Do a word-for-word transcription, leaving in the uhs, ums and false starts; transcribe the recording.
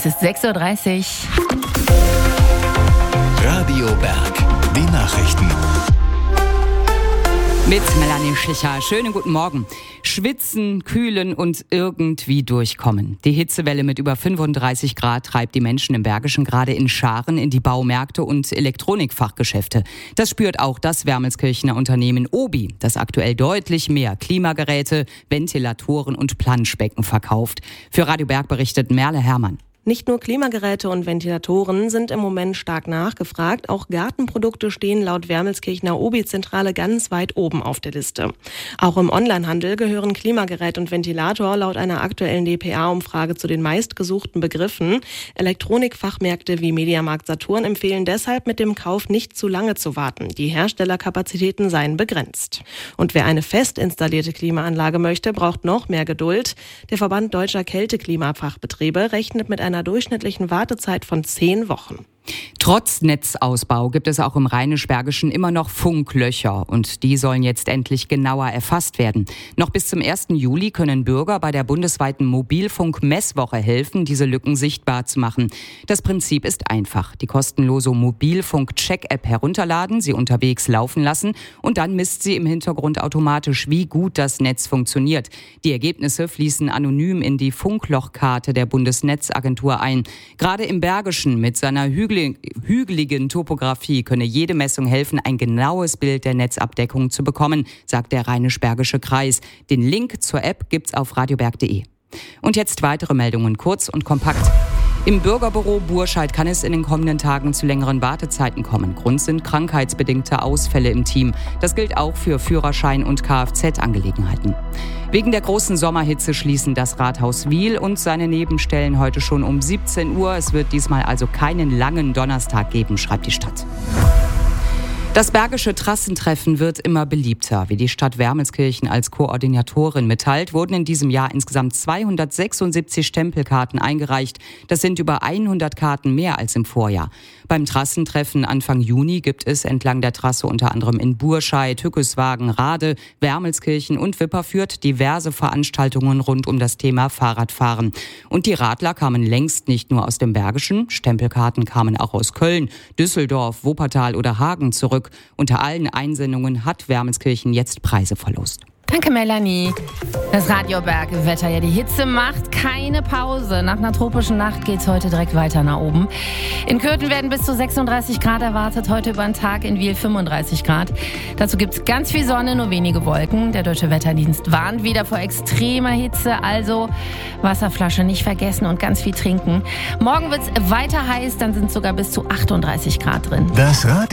Es ist sechs Uhr dreißig. Radio Berg, die Nachrichten. Mit Melanie Schicher. Schönen guten Morgen. Schwitzen, kühlen und irgendwie durchkommen. Die Hitzewelle mit über fünfunddreißig Grad treibt die Menschen im Bergischen gerade in Scharen in die Baumärkte und Elektronikfachgeschäfte. Das spürt auch das Wermelskirchener Unternehmen Obi, das aktuell deutlich mehr Klimageräte, Ventilatoren und Planschbecken verkauft. Für Radio Berg berichtet Merle Herrmann. Nicht nur Klimageräte und Ventilatoren sind im Moment stark nachgefragt, auch Gartenprodukte stehen laut Wermelskirchener Obi-Zentrale ganz weit oben auf der Liste. Auch im Onlinehandel gehören Klimagerät und Ventilator laut einer aktuellen D P A-Umfrage zu den meistgesuchten Begriffen. Elektronikfachmärkte wie Mediamarkt Saturn empfehlen deshalb, mit dem Kauf nicht zu lange zu warten. Die Herstellerkapazitäten seien begrenzt. Und wer eine fest installierte Klimaanlage möchte, braucht noch mehr Geduld. Der Verband Deutscher Kälteklimafachbetriebe rechnet mit einer einer durchschnittlichen Wartezeit von zehn Wochen. Trotz Netzausbau gibt es auch im Rheinisch-Bergischen immer noch Funklöcher und die sollen jetzt endlich genauer erfasst werden. Noch bis zum ersten Juli können Bürger bei der bundesweiten Mobilfunk-Messwoche helfen, diese Lücken sichtbar zu machen. Das Prinzip ist einfach. Die kostenlose Mobilfunk-Check-App herunterladen, sie unterwegs laufen lassen und dann misst sie im Hintergrund automatisch, wie gut das Netz funktioniert. Die Ergebnisse fließen anonym in die Funklochkarte der Bundesnetzagentur ein. Gerade im Bergischen mit seiner Hügel hügeligen Topografie könne jede Messung helfen, ein genaues Bild der Netzabdeckung zu bekommen, sagt der Rheinisch-Bergische Kreis. Den Link zur App gibt's auf radioberg punkt de. Und jetzt weitere Meldungen, kurz und kompakt. Im Bürgerbüro Burscheid kann es in den kommenden Tagen zu längeren Wartezeiten kommen. Grund sind krankheitsbedingte Ausfälle im Team. Das gilt auch für Führerschein- und Kfz-Angelegenheiten. Wegen der großen Sommerhitze schließen das Rathaus Wiel und seine Nebenstellen heute schon um siebzehn Uhr. Es wird diesmal also keinen langen Donnerstag geben, schreibt die Stadt. Das Bergische Trassentreffen wird immer beliebter. Wie die Stadt Wermelskirchen als Koordinatorin mitteilt, wurden in diesem Jahr insgesamt zweihundertsechsundsiebzig Stempelkarten eingereicht. Das sind über hundert Karten mehr als im Vorjahr. Beim Trassentreffen Anfang Juni gibt es entlang der Trasse unter anderem in Burscheid, Hückeswagen, Rade, Wermelskirchen und Wipperfürth diverse Veranstaltungen rund um das Thema Fahrradfahren. Und die Radler kamen längst nicht nur aus dem Bergischen. Stempelkarten kamen auch aus Köln, Düsseldorf, Wuppertal oder Hagen zurück. Unter allen Einsendungen hat Wermelskirchen jetzt Preise verlost. Danke, Melanie. Das Radio Berg Wetter, ja, die Hitze macht keine Pause. Nach einer tropischen Nacht geht's heute direkt weiter nach oben. In Kürten werden bis zu sechsunddreißig Grad erwartet, heute über den Tag in Wiel fünfunddreißig Grad. Dazu gibt's ganz viel Sonne, nur wenige Wolken. Der Deutsche Wetterdienst warnt wieder vor extremer Hitze, also Wasserflasche nicht vergessen und ganz viel trinken. Morgen wird's weiter heiß, dann sind sogar bis zu achtunddreißig Grad drin. Das Radio